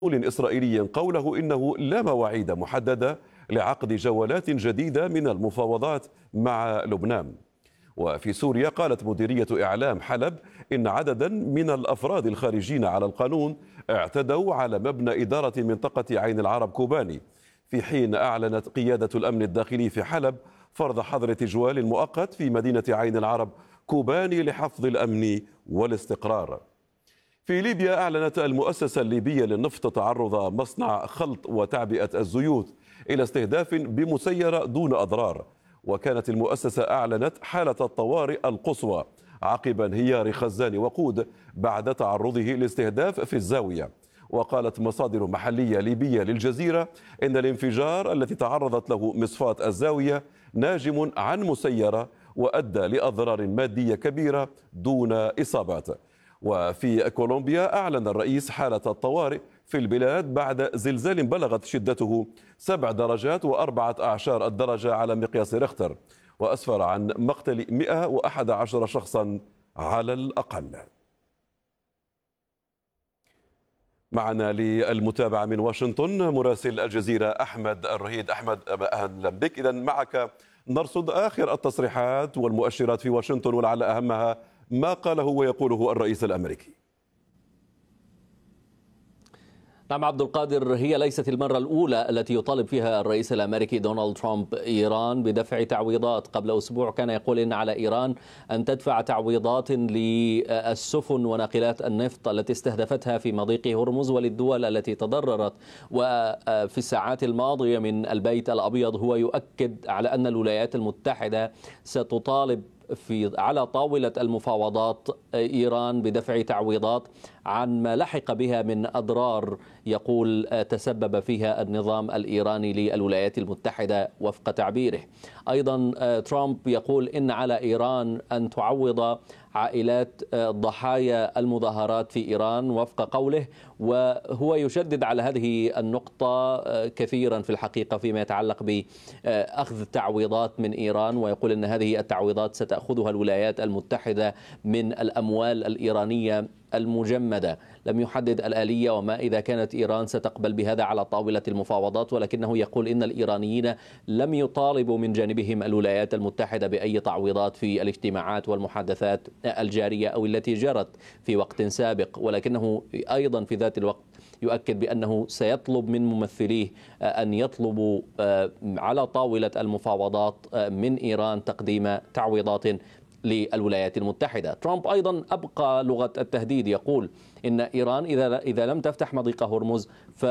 مسؤول إسرائيلي قوله إنه لا مواعيد محددة لعقد جولات جديدة من المفاوضات مع لبنان. وفي سوريا قالت مديرية إعلام حلب إن عددا من الأفراد الخارجين على القانون اعتدوا على مبنى إدارة منطقة عين العرب كوباني، في حين أعلنت قيادة الأمن الداخلي في حلب فرض حظر تجوال مؤقت في مدينة عين العرب كوباني لحفظ الأمن والاستقرار. في ليبيا أعلنت المؤسسة الليبية للنفط تعرض مصنع خلط وتعبئة الزيوت إلى استهداف بمسيرة دون أضرار، وكانت المؤسسة أعلنت حالة الطوارئ القصوى عقب انهيار خزان وقود بعد تعرضه لاستهداف في الزاوية. وقالت مصادر محلية ليبية للجزيرة إن الانفجار الذي تعرضت له مصفاة الزاوية ناجم عن مسيرة وأدى لأضرار مادية كبيرة دون إصابات. وفي كولومبيا أعلن الرئيس حالة الطوارئ في البلاد بعد زلزال بلغت شدته 7 درجات و14 الدرجة على مقياس ريختر، وأسفر عن مقتل 111 شخصا على الأقل. معنا للمتابعة من واشنطن مراسل الجزيرة أحمد الرهيد. أحمد، أهلا بك. إذا معك نرصد آخر التصريحات والمؤشرات في واشنطن، ولعل أهمها ما قاله ويقوله الرئيس الأمريكي. نعم عبد القادر، هي ليست المرة الأولى التي يطالب فيها الرئيس الأمريكي دونالد ترامب إيران بدفع تعويضات. قبل أسبوع كان يقول إن على إيران أن تدفع تعويضات للسفن وناقلات النفط التي استهدفتها في مضيق هرمز وللدول التي تضررت. وفي الساعات الماضية من البيت الأبيض هو يؤكد على أن الولايات المتحدة ستطالب على طاولة المفاوضات إيران بدفع تعويضات عن ما لحق بها من أضرار يقول تسبب فيها النظام الإيراني للولايات المتحدة وفق تعبيره. أيضا ترامب يقول إن على إيران أن تعوض عائلات ضحايا المظاهرات في إيران وفق قوله، وهو يشدد على هذه النقطة كثيرا في الحقيقة فيما يتعلق بأخذ تعويضات من إيران، ويقول أن هذه التعويضات ستأخذها الولايات المتحدة من الأموال الإيرانية المجمدة. لم يحدد الآلية وما إذا كانت إيران ستقبل بهذا على طاولة المفاوضات، ولكنه يقول إن الإيرانيين لم يطالبوا من جانبهم الولايات المتحدة بأي تعويضات في الاجتماعات والمحادثات الجارية أو التي جرت في وقت سابق، ولكنه أيضا في ذات الوقت يؤكد بأنه سيطلب من ممثليه أن يطلبوا على طاولة المفاوضات من إيران تقديم تعويضات للولايات المتحدة. ترامب أيضا أبقى لغة التهديد، يقول إن إيران إذا لم تفتح مضيق هرمز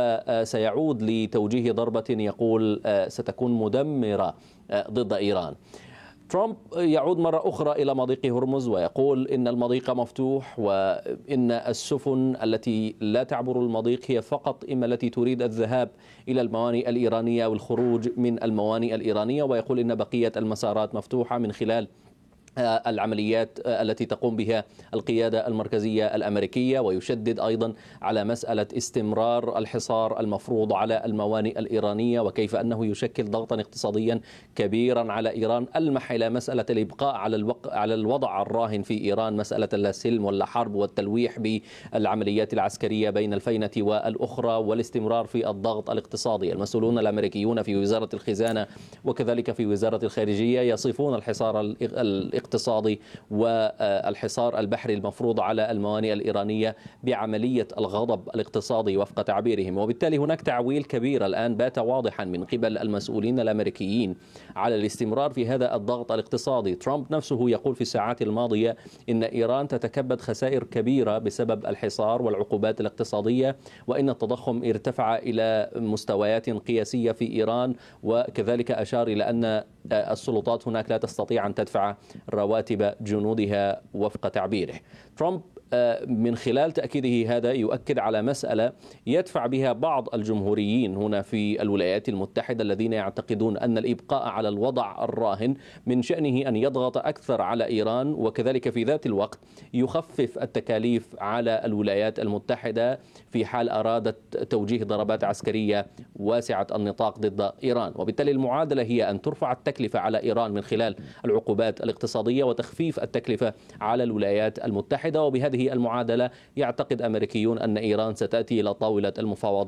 فسيعود لتوجيه ضربة يقول ستكون مدمرة ضد إيران. ترامب يعود مرة أخرى إلى مضيق هرمز ويقول إن المضيق مفتوح، وإن السفن التي لا تعبر المضيق هي فقط إما التي تريد الذهاب إلى الموانئ الإيرانية والخروج من الموانئ الإيرانية، ويقول إن بقية المسارات مفتوحة من خلال العمليات التي تقوم بها القيادة المركزية الأمريكية. ويشدد أيضا على مسألة استمرار الحصار المفروض على الموانئ الإيرانية وكيف أنه يشكل ضغطا اقتصاديا كبيرا على إيران، ألمح إلى مسألة الإبقاء على الوضع الراهن في إيران، مسألة لا سلم ولا حرب، والتلويح بالعمليات العسكرية بين الفينة والأخرى، والاستمرار في الضغط الاقتصادي. المسؤولون الأمريكيون في وزارة الخزانة وكذلك في وزارة الخارجية يصفون الحصار الاقتصادي والحصار البحري المفروض على الموانئ الإيرانية بعملية الغضب الاقتصادي وفق تعبيرهم. وبالتالي هناك تعويل كبير الآن بات واضحا من قبل المسؤولين الأمريكيين على الاستمرار في هذا الضغط الاقتصادي. ترامب نفسه يقول في الساعات الماضية إن إيران تتكبد خسائر كبيرة بسبب الحصار والعقوبات الاقتصادية، وإن التضخم ارتفع إلى مستويات قياسية في إيران، وكذلك أشار إلى أن السلطات هناك لا تستطيع أن تدفع رواتب جنودها وفق تعبيره. ترامب من خلال تأكيده هذا يؤكد على مسألة يدفع بها بعض الجمهوريين هنا في الولايات المتحدة الذين يعتقدون أن الإبقاء على الوضع الراهن من شأنه أن يضغط أكثر على إيران، وكذلك في ذات الوقت يخفف التكاليف على الولايات المتحدة في حال أرادت توجيه ضربات عسكرية واسعة النطاق ضد إيران. وبالتالي المعادلة هي أن ترفع التكلفة على إيران من خلال العقوبات الاقتصادية وتخفيف التكلفة على الولايات المتحدة. وبهذه المعادلة يعتقد أمريكيون أن إيران ستأتي إلى طاولة المفاوضات